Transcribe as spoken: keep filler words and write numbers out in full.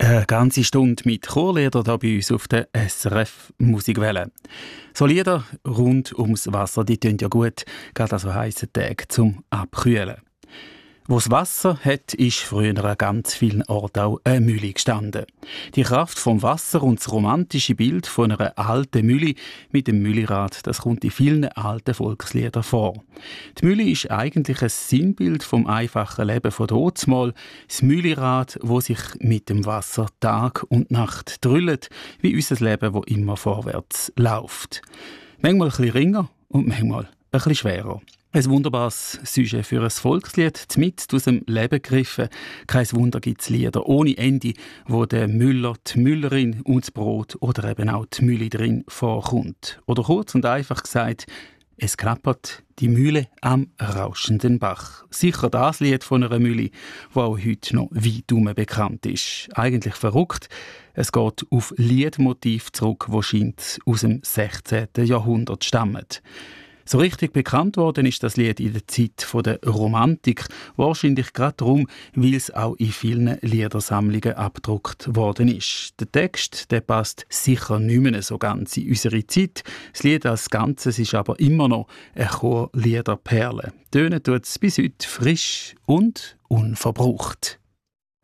Eine ganze Stunde mit Chorliedern hier bei uns auf der S R F Musikwelle. So Lieder rund ums Wasser, die tun ja gut, gerade an so heissen Tagen zum Abkühlen. Wo das Wasser hat, ist früher an ganz vielen Orten auch eine Mühle gestanden. Die Kraft vom Wasser und das romantische Bild von einer alten Mühle mit dem Mühlrad, das kommt in vielen alten Volksliedern vor. Die Mühle ist eigentlich ein Sinnbild vom einfachen Leben von damals. Das Mühlrad, wo sich mit dem Wasser Tag und Nacht drüllt, wie unser Leben, wo immer vorwärts läuft. Manchmal ein bisschen ringer und manchmal ein bisschen schwerer. Ein wunderbares Sujet für ein Volkslied, mitten aus dem Leben gegriffen. Kein Wunder gibt es Lieder ohne Ende, wo der Müller, die Müllerin und das Brot oder eben auch die Mühle drin vorkommt. Oder kurz und einfach gesagt, es klappert die Mühle am rauschenden Bach. Sicher das Lied von einer Mühle, das auch heute noch weit herum bekannt ist. Eigentlich verrückt. Es geht auf Liedmotiv zurück, das scheint aus dem sechzehnten Jahrhundert stammt. So richtig bekannt worden ist das Lied in der Zeit der Romantik. Wahrscheinlich gerade darum, weil es auch in vielen Liedersammlungen abgedruckt worden ist. Der Text der passt sicher nicht mehr so ganz in unsere Zeit. Das Lied als Ganzes ist aber immer noch eine Chorliederperle. Tönen tut es bis heute frisch und unverbraucht.